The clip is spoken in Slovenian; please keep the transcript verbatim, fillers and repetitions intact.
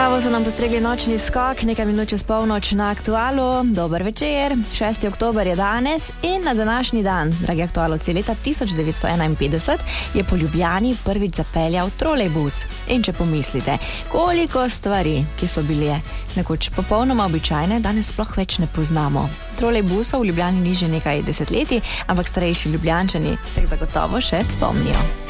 Kavo so nam postregli nočni skok, nekaj minut čez polnoč na Aktualu. Dober večer, šesti oktober je danes in na današnji dan, dragi aktualovci, leta tisoč devetsto enainpetdeset je po Ljubljani prvič zapeljal trolejbus. In če pomislite, koliko stvari, ki so bile nekoč popolnoma običajne, danes sploh več ne poznamo. Trolejbusov v Ljubljani ni že nekaj desetletij, ampak starejši Ljubljančani se jih zagotovo še spomnijo.